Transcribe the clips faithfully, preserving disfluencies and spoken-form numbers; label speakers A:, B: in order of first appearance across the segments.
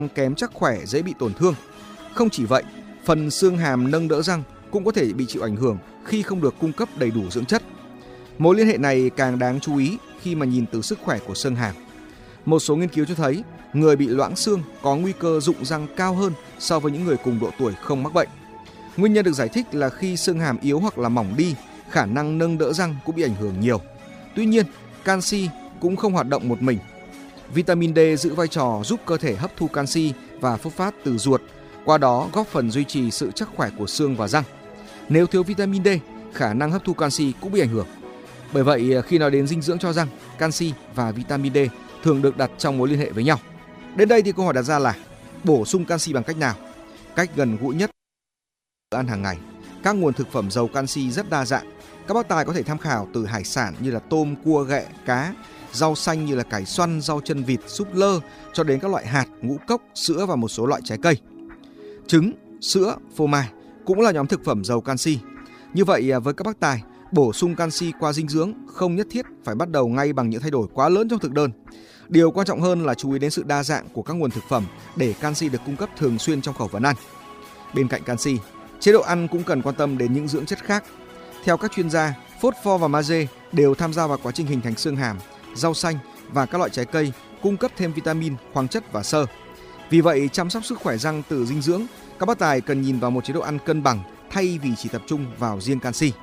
A: kém chắc khỏe, dễ bị tổn thương. Không chỉ vậy, phần xương hàm nâng đỡ răng cũng có thể bị chịu ảnh hưởng khi không được cung cấp đầy đủ dưỡng chất. Mối liên hệ này càng đáng chú ý khi mà nhìn từ sức khỏe của xương hàm. Một số nghiên cứu cho thấy người bị loãng xương có nguy cơ rụng răng cao hơn so với những người cùng độ tuổi không mắc bệnh. Nguyên nhân được giải thích là khi xương hàm yếu hoặc là mỏng đi, khả năng nâng đỡ răng cũng bị ảnh hưởng nhiều. Tuy nhiên, canxi cũng không hoạt động một mình. Vitamin D giữ vai trò giúp cơ thể hấp thu canxi và phốt phat từ ruột, qua đó góp phần duy trì sự chắc khỏe của xương và răng. Nếu thiếu vitamin D, khả năng hấp thu canxi cũng bị ảnh hưởng. Bởi vậy, khi nói đến dinh dưỡng cho răng, canxi và vitamin D thường được đặt trong mối liên hệ với nhau. Đến đây thì câu hỏi đặt ra là bổ sung canxi bằng cách nào? Cách gần gũi nhất bữa ăn hàng ngày. Các nguồn thực phẩm giàu canxi rất đa dạng. Các bác tài có thể tham khảo từ hải sản như là tôm, cua, ghẹ, cá, rau xanh như là cải xoăn, rau chân vịt, súp lơ, cho đến các loại hạt, ngũ cốc, sữa và một số loại trái cây. Trứng, sữa, phô mai cũng là nhóm thực phẩm giàu canxi. Như vậy với các bác tài, bổ sung canxi qua dinh dưỡng không nhất thiết phải bắt đầu ngay bằng những thay đổi quá lớn trong thực đơn. Điều quan trọng hơn là chú ý đến sự đa dạng của các nguồn thực phẩm để canxi được cung cấp thường xuyên trong khẩu phần ăn. Bên cạnh canxi, chế độ ăn cũng cần quan tâm đến những dưỡng chất khác. Theo các chuyên gia, phốt pho và magie đều tham gia vào quá trình hình thành xương hàm. Rau xanh và các loại trái cây cung cấp thêm vitamin, khoáng chất và xơ. Vì vậy, chăm sóc sức khỏe răng từ dinh dưỡng, các bác tài cần nhìn vào một chế độ ăn cân bằng thay vì chỉ tập trung vào riêng canxi.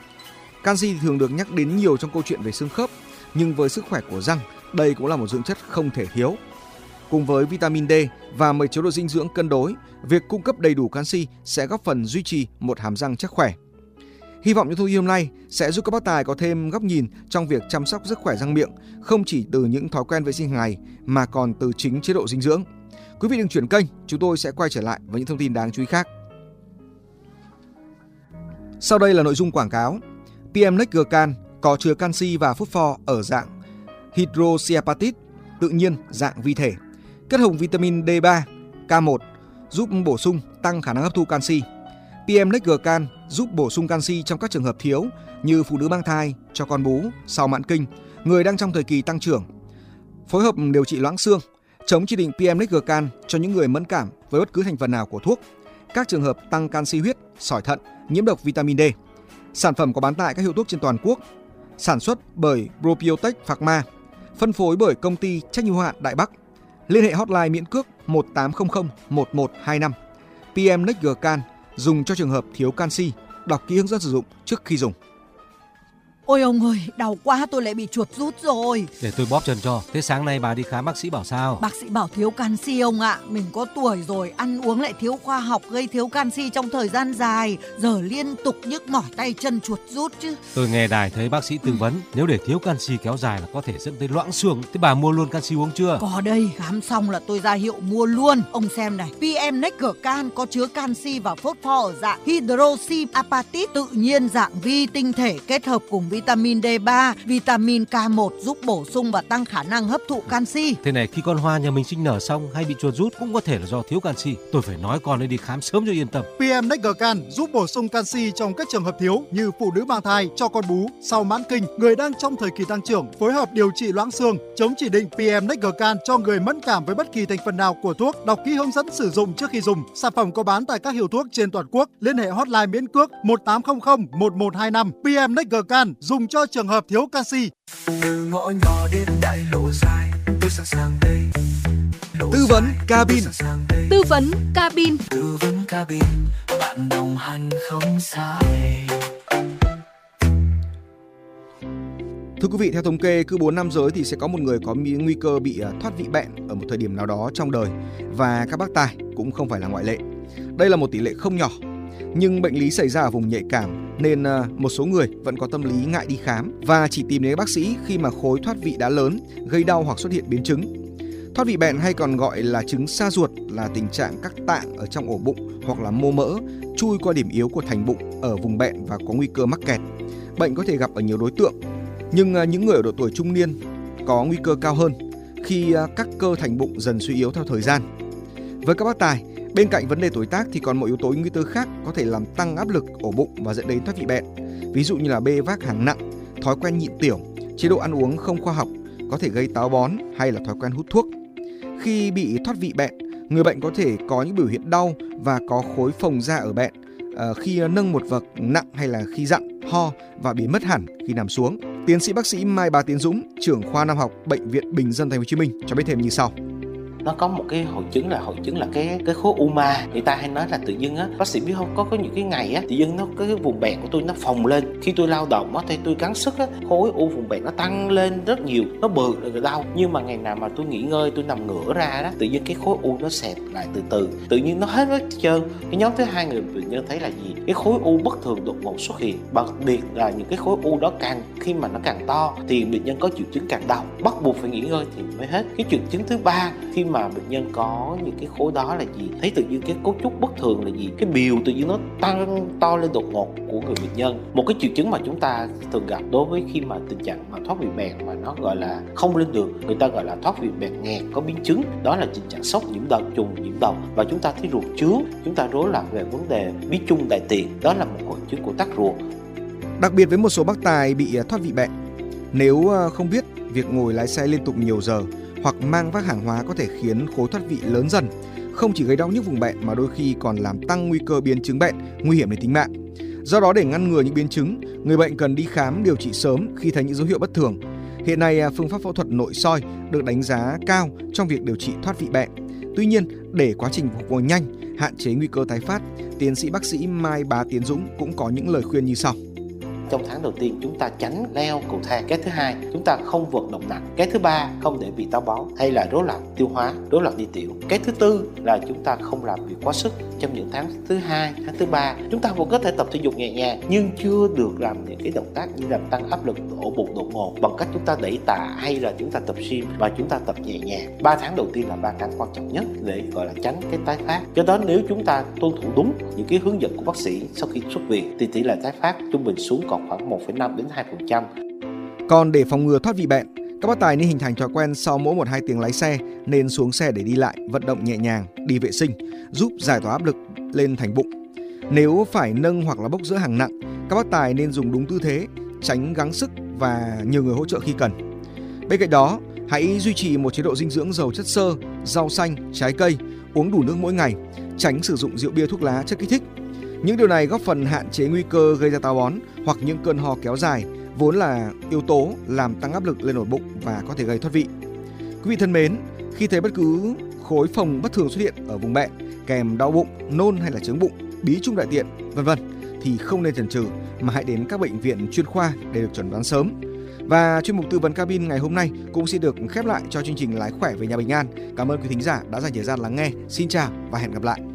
A: Canxi thường được nhắc đến nhiều trong câu chuyện về xương khớp, nhưng với sức khỏe của răng, đây cũng là một dưỡng chất không thể thiếu. Cùng với vitamin D và một chế độ dinh dưỡng cân đối, việc cung cấp đầy đủ canxi sẽ góp phần duy trì một hàm răng chắc khỏe. Hy vọng những thông tin hôm nay sẽ giúp các bác tài có thêm góc nhìn trong việc chăm sóc sức khỏe răng miệng, không chỉ từ những thói quen vệ sinh hàng ngày mà còn từ chính chế độ dinh dưỡng. Quý vị đừng chuyển kênh, chúng tôi sẽ quay trở lại với những thông tin đáng chú ý khác. Sau đây là nội dung quảng cáo. pê em Next Gcan có chứa canxi và phốt pho ở dạng hydroxyapatite tự nhiên dạng vi thể, kết hợp vitamin D ba, K một giúp bổ sung tăng khả năng hấp thu canxi. pê em Next Gcan giúp bổ sung canxi trong các trường hợp thiếu như phụ nữ mang thai, cho con bú, sau mãn kinh, người đang trong thời kỳ tăng trưởng. Phối hợp điều trị loãng xương, chống chỉ định pê em Next Gcan cho những người mẫn cảm với bất cứ thành phần nào của thuốc, các trường hợp tăng canxi huyết, sỏi thận, nhiễm độc vitamin D. Sản phẩm có bán tại các hiệu thuốc trên toàn quốc, sản xuất bởi Probiotech Pharma, phân phối bởi công ty trách nhiệm hữu hạn Đại Bắc. Liên hệ hotline miễn cước một tám không không một một hai năm. pê em Next Gcan dùng cho trường hợp thiếu canxi, đọc kỹ hướng dẫn sử dụng trước khi dùng.
B: Ôi ông ơi, đau quá, tôi lại bị chuột rút rồi.
C: Để tôi bóp chân cho. Thế sáng nay bà đi khám bác sĩ bảo sao?
B: Bác sĩ bảo thiếu canxi ông ạ. Mình có tuổi rồi, ăn uống lại thiếu khoa học, gây thiếu canxi trong thời gian dài. Giờ liên tục nhức mỏi tay chân, chuột rút chứ.
C: Tôi nghe đài thấy bác sĩ tư vấn, nếu để thiếu canxi kéo dài là có thể dẫn tới loãng xương. Thế bà mua luôn canxi uống chưa?
B: Có đây, khám xong là tôi ra hiệu mua luôn. Ông xem này, pê em Next Gcan có chứa canxi và phốt pho ở dạng hydroxyapatite tự nhiên dạng vi tinh thể kết hợp cùng vitamin D ba, vitamin K một giúp bổ sung và tăng khả năng hấp thụ canxi.
C: Thế này, khi con Hoa nhà mình sinh nở xong hay bị chuột rút cũng có thể là do thiếu canxi. Tôi phải nói con ấy đi khám sớm cho yên tâm.
D: pê em Next Gcan giúp bổ sung canxi trong các trường hợp thiếu như phụ nữ mang thai, cho con bú, sau mãn kinh, người đang trong thời kỳ tăng trưởng, phối hợp điều trị loãng xương, chống chỉ định pê em Next Gcan cho người mẫn cảm với bất kỳ thành phần nào của thuốc. Đọc kỹ hướng dẫn sử dụng trước khi dùng. Sản phẩm có bán tại các hiệu thuốc trên toàn quốc. Liên hệ hotline miễn cước một tám không không một một hai năm. pê em Next Gcan dùng cho trường hợp thiếu canxi.
E: Từ ngõ nhỏ đến đại lộ dài, tôi sẵn sàng đây.
A: Tư vấn cabin.
F: Tư vấn cabin.
E: Tư vấn cabin, bạn đồng hành không sai.
A: Thưa quý vị, theo thống kê, cứ bốn nam giới thì sẽ có một người có nguy cơ bị thoát vị bẹn ở một thời điểm nào đó trong đời, và các bác tài cũng không phải là ngoại lệ. Đây là một tỷ lệ không nhỏ, nhưng bệnh lý xảy ra ở vùng nhạy cảm nên một số người vẫn có tâm lý ngại đi khám và chỉ tìm đến bác sĩ khi mà khối thoát vị đã lớn, gây đau hoặc xuất hiện biến chứng. Thoát vị bẹn hay còn gọi là chứng sa ruột là tình trạng các tạng ở trong ổ bụng hoặc là mô mỡ chui qua điểm yếu của thành bụng ở vùng bẹn và có nguy cơ mắc kẹt. Bệnh có thể gặp ở nhiều đối tượng, nhưng những người ở độ tuổi trung niên có nguy cơ cao hơn khi các cơ thành bụng dần suy yếu theo thời gian. Với các bác tài, bên cạnh vấn đề tuổi tác thì còn một yếu tố nguy cơ khác có thể làm tăng áp lực ổ bụng và dẫn đến thoát vị bẹn. Ví dụ như là bê vác hàng nặng, thói quen nhịn tiểu, chế độ ăn uống không khoa học có thể gây táo bón hay là thói quen hút thuốc. Khi bị thoát vị bẹn, người bệnh có thể có những biểu hiện đau và có khối phồng da ở bẹn uh, khi nâng một vật nặng hay là khi dặn, ho và biến mất hẳn khi nằm xuống. Tiến sĩ bác sĩ Mai Bá Tiến Dũng, trưởng khoa Nam học Bệnh viện Bình dân Thành phố Hồ Chí Minh cho biết thêm như sau.
G: Nó có một cái hội chứng là hội chứng là cái cái khối u ma. Người ta hay nói là tự dưng á, bác sĩ biết không, có có những cái ngày á, tự dưng nó cái vùng bẹn của tôi nó phồng lên. Khi tôi lao động á, thì tôi gắng sức á, khối u vùng bẹn nó tăng lên rất nhiều, nó bự rồi đau. Nhưng mà ngày nào mà tôi nghỉ ngơi, tôi nằm ngửa ra đó, tự dưng cái khối u nó xẹp lại từ từ, tự nhiên nó hết hết trơn. Cái nhóm thứ hai người bệnh nhân thấy là gì? Cái khối u bất thường đột ngột xuất hiện. Đặc biệt là những cái khối u đó càng khi mà nó càng to thì bệnh nhân có triệu chứng càng đau, bắt buộc phải nghỉ ngơi thì mới hết. Cái triệu chứng thứ ba khi mà bệnh nhân có những cái khối đó là gì? Thấy tự nhiên cái cấu trúc bất thường là gì? Cái bìu tự nhiên nó tăng to lên đột ngột của người bệnh nhân. Một cái triệu chứng mà chúng ta thường gặp đối với khi mà tình trạng mà thoát vị bẹn mà nó gọi là không lên được, người ta gọi là thoát vị bẹn nghẹt có biến chứng, đó là tình trạng sốc nhiễm độc, trùng nhiễm độc, và chúng ta thấy ruột chướng, chúng ta rối loạn về vấn đề bí trung đại tiện, đó là một hội chứng của tắc ruột.
A: Đặc biệt với một số bác tài bị thoát vị bẹn, nếu không biết việc ngồi lái xe liên tục nhiều giờ hoặc mang vác hàng hóa có thể khiến khối thoát vị lớn dần, không chỉ gây đau nhức vùng bẹn mà đôi khi còn làm tăng nguy cơ biến chứng bẹn, nguy hiểm đến tính mạng. Do đó, để ngăn ngừa những biến chứng, người bệnh cần đi khám điều trị sớm khi thấy những dấu hiệu bất thường. Hiện nay, phương pháp phẫu thuật nội soi được đánh giá cao trong việc điều trị thoát vị bẹn. Tuy nhiên, để quá trình phục hồi nhanh, hạn chế nguy cơ tái phát, tiến sĩ bác sĩ Mai Bá Tiến Dũng cũng có những lời khuyên như sau.
G: Trong tháng đầu tiên chúng ta tránh leo cầu thang. Cái thứ hai, chúng ta không vận động nặng. Cái thứ ba, không để bị táo bón hay là rối loạn tiêu hóa, rối loạn đi tiểu. Cái thứ tư là chúng ta không làm việc quá sức. Trong những tháng thứ hai, tháng thứ ba, chúng ta vẫn có thể tập thể dục nhẹ nhàng nhưng chưa được làm những cái động tác như làm tăng áp lực ổ bụng đột ngột bằng cách chúng ta đẩy tạ hay là chúng ta tập gym và chúng ta tập nhẹ nhàng. Ba tháng đầu tiên là ba tháng quan trọng nhất để gọi là tránh cái tái phát. Do đó, nếu chúng ta tuân thủ đúng những cái hướng dẫn của bác sĩ sau khi xuất viện thì tỷ lệ tái phát trung bình xuống còn khoảng một phẩy năm đến hai phần trăm.
A: Còn để phòng ngừa thoát vị bẹn, các bác tài nên hình thành thói quen sau mỗi một hai tiếng lái xe nên xuống xe để đi lại, vận động nhẹ nhàng, đi vệ sinh, giúp giải tỏa áp lực lên thành bụng. Nếu phải nâng hoặc là bốc dỡ hàng nặng, các bác tài nên dùng đúng tư thế, tránh gắng sức và nhờ người hỗ trợ khi cần. Bên cạnh đó, hãy duy trì một chế độ dinh dưỡng giàu chất xơ, rau xanh, trái cây, uống đủ nước mỗi ngày, tránh sử dụng rượu bia, thuốc lá, chất kích thích. Những điều này góp phần hạn chế nguy cơ gây ra táo bón hoặc những cơn ho kéo dài, vốn là yếu tố làm tăng áp lực lên ổ bụng và có thể gây thoát vị. Quý vị thân mến, khi thấy bất cứ khối phồng bất thường xuất hiện ở vùng bẹn kèm đau bụng, nôn hay là chướng bụng, bí trung đại tiện, vân vân thì không nên chần chừ mà hãy đến các bệnh viện chuyên khoa để được chẩn đoán sớm. Và chuyên mục tư vấn cabin ngày hôm nay cũng sẽ được khép lại cho chương trình Lái khỏe về nhà bình an. Cảm ơn quý thính giả đã dành thời gian lắng nghe. Xin chào và hẹn gặp lại.